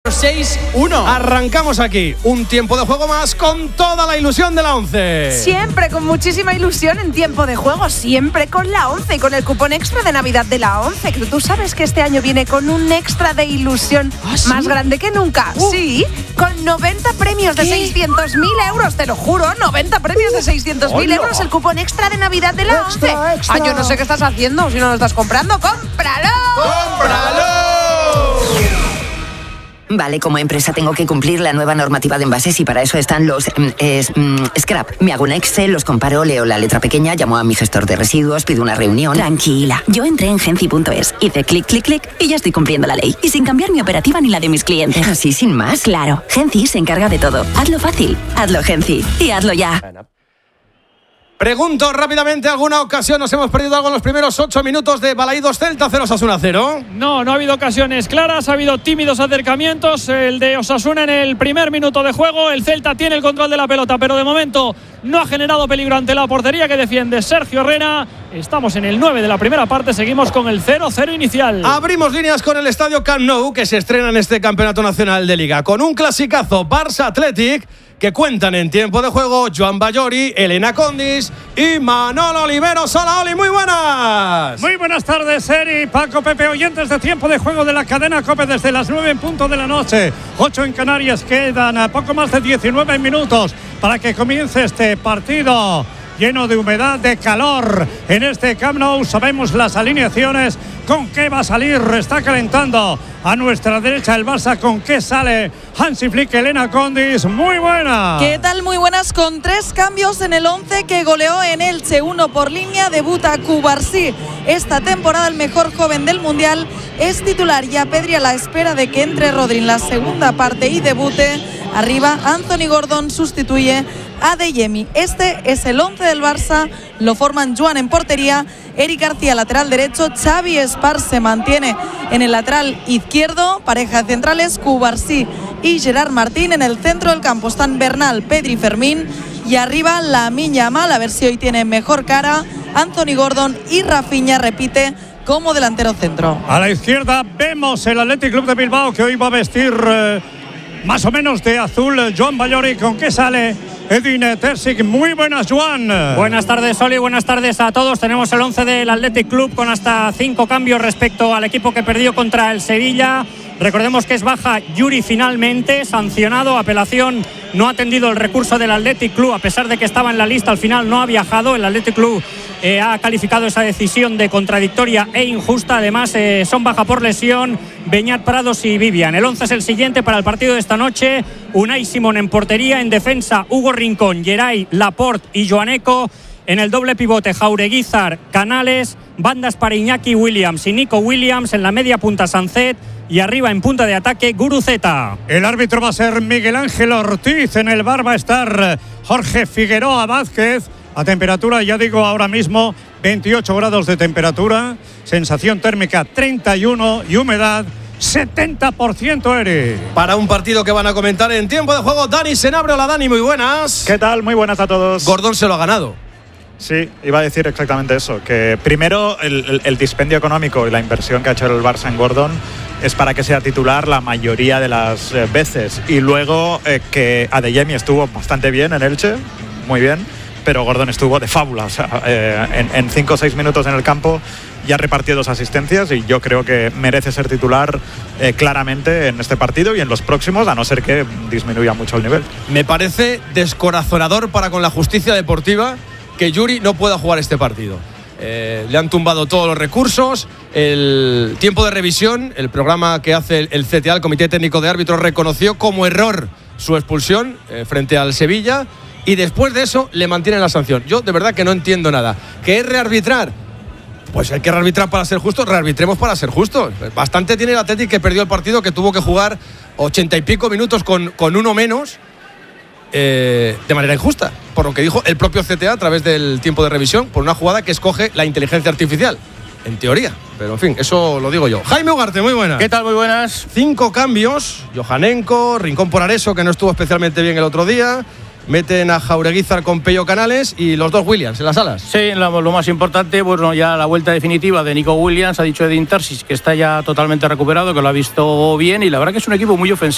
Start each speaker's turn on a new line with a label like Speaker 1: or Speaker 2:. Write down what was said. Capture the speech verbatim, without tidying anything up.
Speaker 1: seis uno.
Speaker 2: Arrancamos aquí un tiempo de juego más con toda la ilusión de la once.
Speaker 3: Siempre con muchísima ilusión en tiempo de juego, siempre con la once y con el cupón extra de Navidad de la once. Que tú sabes que este año viene con un extra de ilusión
Speaker 1: ¿Ah, sí?
Speaker 3: más grande que nunca.
Speaker 1: Uh.
Speaker 3: Sí, con noventa premios de seiscientos mil euros, te lo juro, noventa premios de seiscientos mil euros, el cupón extra de Navidad de la once.
Speaker 2: Extra, extra.
Speaker 3: Ah, yo no sé qué estás haciendo si no lo estás comprando. ¡Cómpralo!
Speaker 2: ¡Cómpralo!
Speaker 4: Vale, como empresa tengo que cumplir la nueva normativa de envases y para eso están los mm, es, mm, scrap. Me hago un Excel, los comparo, leo la letra pequeña, llamo a mi gestor de residuos, pido una reunión.
Speaker 5: Tranquila, yo entré en Genci punto es, hice clic, clic, clic y ya estoy cumpliendo la ley. Y sin cambiar mi operativa ni la de mis clientes.
Speaker 4: ¿Así sin más?
Speaker 5: Claro, Genci se encarga de todo. Hazlo fácil, hazlo Genci y hazlo ya.
Speaker 2: Pregunto rápidamente, ¿alguna ocasión nos hemos perdido algo en los primeros ocho minutos de Balaídos Celta cero Osasuna cero?
Speaker 6: No, no ha habido ocasiones claras, ha habido tímidos acercamientos. El de Osasuna en el primer minuto de juego. El Celta tiene el control de la pelota, pero de momento no ha generado peligro ante la portería que defiende Sergio Herrera. Estamos en el nueve de la primera parte, seguimos con el cero cero inicial.
Speaker 2: Abrimos líneas con el estadio Camp Nou, que se estrena en este Campeonato Nacional de Liga, con un clasicazo Barça Athletic, que cuentan en tiempo de juego Joan Ballori, Elena Condis y Manolo Oliveros. Hola, Oli, muy buenas.
Speaker 7: Muy buenas tardes, Eri, Paco, Pepe, oyentes de tiempo de juego de la cadena COPE desde las nueve en punto de la noche. ocho en Canarias, quedan a poco más de diecinueve minutos para que comience este partido lleno de humedad, de calor en este Camp Nou. Sabemos las alineaciones, con qué va a salir, está calentando a nuestra derecha el Barça, con qué sale Hansi Flick, Elena Condis, muy buena.
Speaker 8: ¿Qué tal? Muy buenas, con tres cambios en el once que goleó en Elche, uno por línea, debuta Cubarsí, esta temporada el mejor joven del Mundial, es titular y a Pedri a la espera de que entre Rodri en la segunda parte y debute. Arriba, Anthony Gordon sustituye a Adeyemi. Este es el once del Barça, lo forman Joan en portería, Eric García lateral derecho, Xavi Espar se mantiene en el lateral izquierdo, pareja de centrales, Cubarsí y Gerard Martín. En el centro del campo están Bernal, Pedri, Fermín y arriba Lamine Yamal, a ver si hoy tiene mejor cara, Anthony Gordon y Rafinha repite como delantero centro.
Speaker 7: A la izquierda vemos el Athletic Club de Bilbao, que hoy va a vestir eh, más o menos de azul. Joan Ballori, ¿con qué sale? Edin Terzic, muy buenas, Joan.
Speaker 9: Buenas tardes, Oli, buenas tardes a todos. Tenemos el once del Athletic Club con hasta cinco cambios respecto al equipo que perdió contra el Sevilla. Recordemos que es baja Yuri finalmente, sancionado, apelación, no ha atendido el recurso del Athletic Club, a pesar de que estaba en la lista, al final no ha viajado. El Athletic Club eh, ha calificado esa decisión de contradictoria e injusta. Además, eh, son baja por lesión Beñat Prados y Vivian. El once es el siguiente para el partido de esta noche. Unai Simón en portería, en defensa Hugo Rincón, Geray, Laporte y Joaneco. En el doble pivote Jaureguizar, Canales, bandas para Iñaki Williams y Nico Williams. En la media punta Sancet y arriba en punta de ataque Guruceta.
Speaker 7: El árbitro va a ser Miguel Ángel Ortiz. En el bar va a estar Jorge Figueroa Vázquez. A temperatura, ya digo, ahora mismo veintiocho grados de temperatura, sensación térmica treinta y uno y humedad setenta por ciento, Eri.
Speaker 2: Para un partido que van a comentar en tiempo de juego, Dani Senabre. Hola, Dani, muy buenas.
Speaker 10: ¿Qué tal? Muy buenas a todos.
Speaker 2: Gordon se lo ha ganado.
Speaker 10: Sí, iba a decir exactamente eso, que primero el, el, el dispendio económico y la inversión que ha hecho el Barça en Gordon es para que sea titular la mayoría de las eh, veces, y luego eh, que Adeyemi estuvo bastante bien en Elche, muy bien, pero Gordon estuvo de fábula, o sea, eh, en, en cinco o seis minutos en el campo ya repartió dos asistencias y yo creo que merece ser titular eh, claramente en este partido y en los próximos, a no ser que disminuya mucho el nivel.
Speaker 2: Me parece descorazonador para con la justicia deportiva que Yuri no pueda jugar este partido. Eh, le han tumbado todos los recursos, el tiempo de revisión, el programa que hace el C T A, el Comité Técnico de Árbitros, reconoció como error su expulsión eh, frente al Sevilla, y después de eso le mantienen la sanción. Yo de verdad que no entiendo nada. ¿Qué es rearbitrar? Pues hay que rearbitrar para ser justos, rearbitremos para ser justos. Bastante tiene el Athletic, que perdió el partido, que tuvo que jugar ochenta y pico minutos con, con uno menos, eh, de manera injusta, por lo que dijo el propio C T A a través del tiempo de revisión, por una jugada que escoge la inteligencia artificial, en teoría. Pero en fin, eso lo digo yo. Jaime Ugarte, muy buenas.
Speaker 11: ¿Qué tal? Muy buenas.
Speaker 2: Cinco cambios: Johanenko, Rincón por Areso, que no estuvo especialmente bien el otro día. Meten a Jaureguizar con Pello Canales y los dos Williams en las alas.
Speaker 11: Sí, lo, lo más importante, bueno, ya la vuelta definitiva de Nico Williams. Ha dicho Edin Terzic que está ya totalmente recuperado, que lo ha visto bien, y la verdad que es un equipo muy ofensivo.